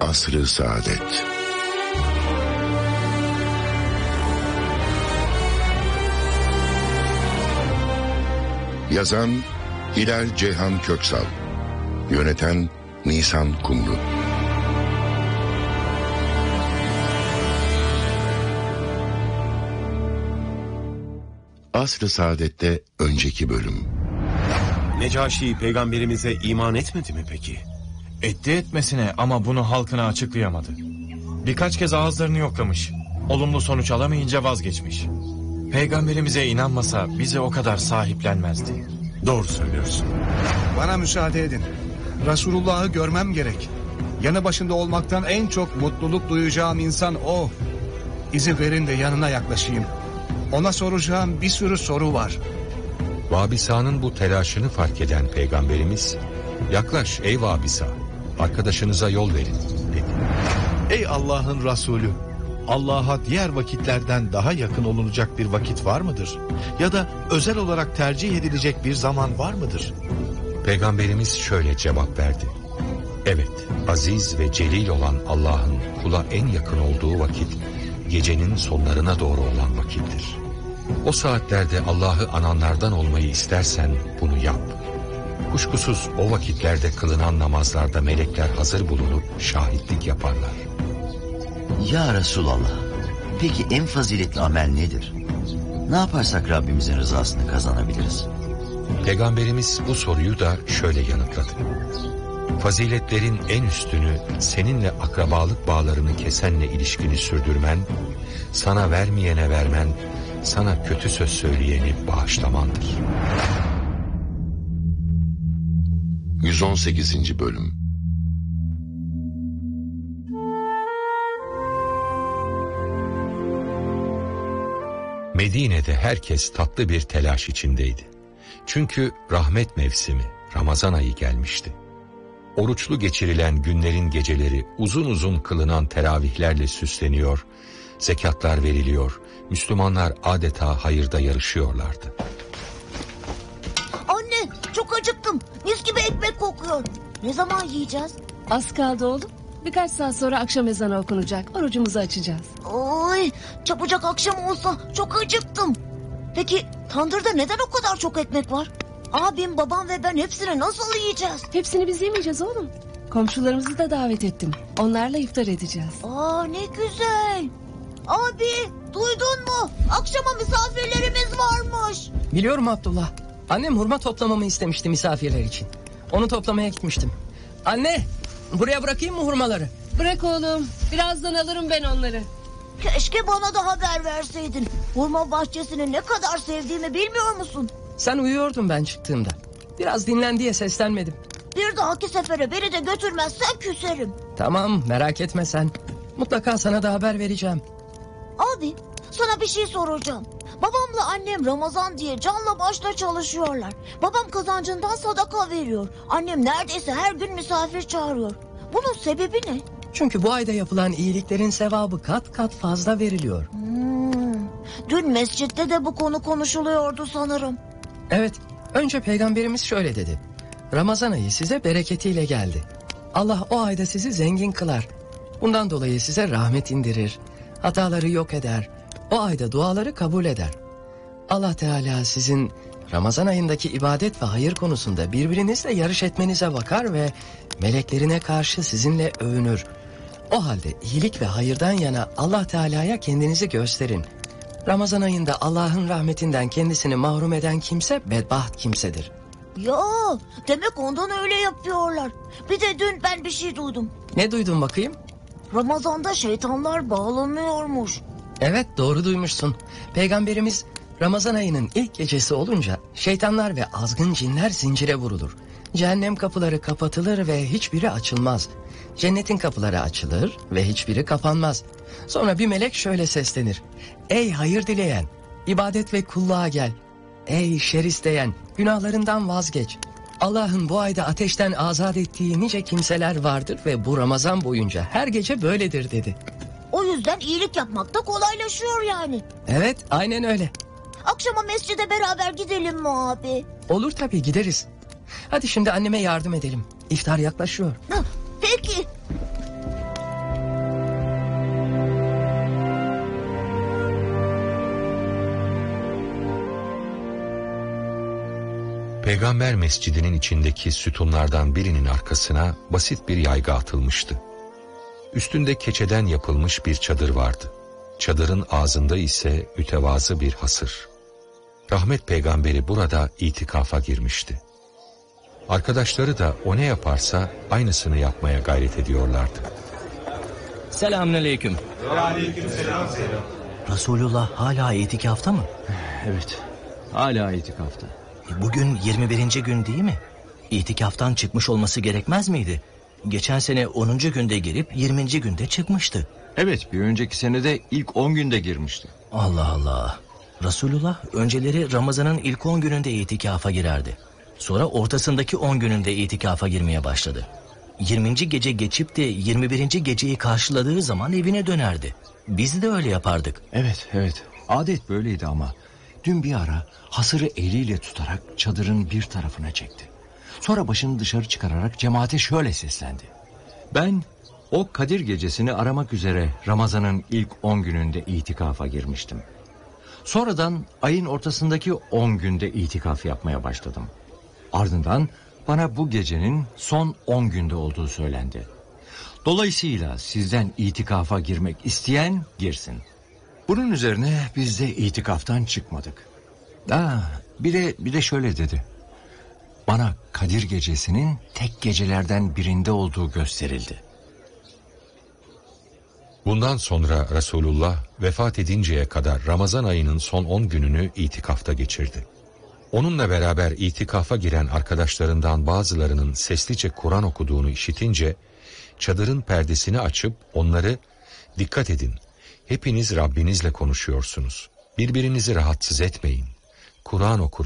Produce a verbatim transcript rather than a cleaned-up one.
Asr-ı Saadet. Yazan Hilal Ceyhan Köksal. Yöneten Nisan Kumru. Asr-ı Saadet'te önceki bölüm. Necaşi peygamberimize iman etmedi mi peki? Etti etmesine ama bunu halkına açıklayamadı. Birkaç kez ağızlarını yoklamış. Olumlu sonuç alamayınca vazgeçmiş. Peygamberimize inanmasa bize o kadar sahiplenmezdi. Doğru söylüyorsun. Bana müsaade edin. Resulullah'ı görmem gerek. Yanı başında olmaktan en çok mutluluk duyacağım insan o. İzin verin de yanına yaklaşayım. Ona soracağım bir sürü soru var. Vabisa'nın bu telaşını fark eden Peygamberimiz, "Yaklaş ey Vabisa, arkadaşınıza yol verin," dedi. Ey Allah'ın Resulü, Allah'a diğer vakitlerden daha yakın olunacak bir vakit var mıdır? Ya da özel olarak tercih edilecek bir zaman var mıdır? Peygamberimiz şöyle cevap verdi: "Evet, aziz ve celil olan Allah'ın kula en yakın olduğu vakit, gecenin sonlarına doğru olan vakittir. O saatlerde Allah'ı ananlardan olmayı istersen bunu yap. Kuşkusuz o vakitlerde kılınan namazlarda melekler hazır bulunup şahitlik yaparlar." Ya Resulallah, peki en faziletli amel nedir? Ne yaparsak Rabbimizin rızasını kazanabiliriz? Peygamberimiz bu soruyu da şöyle yanıtladı: "Faziletlerin en üstünü seninle akrabalık bağlarını kesenle ilişkini sürdürmen, sana vermeyene vermen, sana kötü söz söyleyeni bağışlamandır." yüz on sekizinci bölüm. Medine'de herkes tatlı bir telaş içindeydi. Çünkü rahmet mevsimi, Ramazan ayı gelmişti. Oruçlu geçirilen günlerin geceleri uzun uzun kılınan teravihlerle süsleniyor, zekatlar veriliyor, Müslümanlar adeta hayırda yarışıyorlardı. Anne, çok acıktım. Mis gibi ekmek kokuyor. Ne zaman yiyeceğiz? Az kaldı oğlum. Birkaç saat sonra akşam ezanı okunacak. Orucumuzu açacağız. Oy, çabucak akşam olsa çok acıktım. Peki tandırda neden o kadar çok ekmek var? Abim, babam ve ben hepsini nasıl yiyeceğiz? Hepsini biz yemeyeceğiz oğlum. Komşularımızı da davet ettim. Onlarla iftar edeceğiz. Aa, ne güzel. Abi, duydun mu? Akşama misafirlerimiz varmış. Biliyorum Abdullah. Annem hurma toplamamı istemişti misafirler için. Onu toplamaya gitmiştim. Anne, buraya bırakayım mı hurmaları? Bırak oğlum. Birazdan alırım ben onları. Keşke bana da haber verseydin. Hurma bahçesini ne kadar sevdiğimi bilmiyor musun? Sen uyuyordun ben çıktığımda. Biraz dinlen diye seslenmedim. Bir dahaki sefere beni de götürmezsen küserim. Tamam, merak etme sen. Mutlaka sana da haber vereceğim. Abi, sana bir şey soracağım. Babamla annem Ramazan diye canla başla çalışıyorlar. Babam kazancından sadaka veriyor. Annem neredeyse her gün misafir çağırıyor. Bunun sebebi ne? Çünkü bu ayda yapılan iyiliklerin sevabı kat kat fazla veriliyor. Hmm, dün mescitte de bu konu konuşuluyordu sanırım. Evet, önce Peygamberimiz şöyle dedi: Ramazan ayı size bereketiyle geldi. Allah o ayda sizi zengin kılar. Bundan dolayı size rahmet indirir. Hataları yok eder. O ayda duaları kabul eder. Allah Teala sizin Ramazan ayındaki ibadet ve hayır konusunda birbirinizle yarış etmenize bakar ve meleklerine karşı sizinle övünür. O halde iyilik ve hayırdan yana Allah Teala'ya kendinizi gösterin. Ramazan ayında Allah'ın rahmetinden kendisini mahrum eden kimse bedbaht kimsedir. Ya, demek ondan öyle yapıyorlar. Bir de dün ben bir şey duydum. Ne duydun bakayım? Ramazan'da şeytanlar bağlanıyormuş. Evet, doğru duymuşsun. Peygamberimiz Ramazan ayının ilk gecesi olunca şeytanlar ve azgın cinler zincire vurulur. Cehennem kapıları kapatılır ve hiçbiri açılmaz. Cennetin kapıları açılır ve hiçbiri kapanmaz. Sonra bir melek şöyle seslenir: Ey hayır dileyen, ibadet ve kulluğa gel. Ey şer isteyen, günahlarından vazgeç. Allah'ın bu ayda ateşten azat ettiği nice kimseler vardır ve bu Ramazan boyunca her gece böyledir dedi. O yüzden iyilik yapmak da kolaylaşıyor yani. Evet, aynen öyle. Akşama mescide beraber gidelim mi abi? Olur tabii, gideriz. Hadi şimdi anneme yardım edelim. İftar yaklaşıyor. Peki. Peygamber mescidinin içindeki sütunlardan birinin arkasına basit bir yaygı atılmıştı. Üstünde keçeden yapılmış bir çadır vardı. Çadırın ağzında ise mütevazı bir hasır. Rahmet peygamberi burada itikafa girmişti. Arkadaşları da o ne yaparsa aynısını yapmaya gayret ediyorlardı. Selamünaleyküm. Aleykümselam. Resulullah hala itikafta mı? Evet, hala itikafta. Bugün yirmi birinci gün değil mi? İtikaftan çıkmış olması gerekmez miydi? Geçen sene onuncu günde girip yirminci günde çıkmıştı. Evet, bir önceki senede ilk on günde girmişti. Allah Allah. Resulullah önceleri Ramazan'ın ilk on gününde itikafa girerdi. Sonra ortasındaki on gününde itikafa girmeye başladı. yirminci gece geçip de yirmi birinci geceyi karşıladığı zaman evine dönerdi. Biz de öyle yapardık. Evet, evet. Adet böyleydi ama dün bir ara hasırı eliyle tutarak çadırın bir tarafına çekti. Sonra başını dışarı çıkararak cemaate şöyle seslendi. Ben o Kadir gecesini aramak üzere Ramazan'ın ilk on gününde itikafa girmiştim. Sonradan ayın ortasındaki on günde itikaf yapmaya başladım. Ardından bana bu gecenin son on günde olduğu söylendi. Dolayısıyla sizden itikafa girmek isteyen girsin. Bunun üzerine biz de itikaftan çıkmadık. Aa, bir de bir de şöyle dedi. Bana Kadir gecesinin tek gecelerden birinde olduğu gösterildi. Bundan sonra Resulullah vefat edinceye kadar Ramazan ayının son on gününü itikafta geçirdi. Onunla beraber itikafa giren arkadaşlarından bazılarının seslice Kur'an okuduğunu işitince çadırın perdesini açıp onları "Dikkat edin, hepiniz Rabbinizle konuşuyorsunuz. Birbirinizi rahatsız etmeyin. Kur'an okur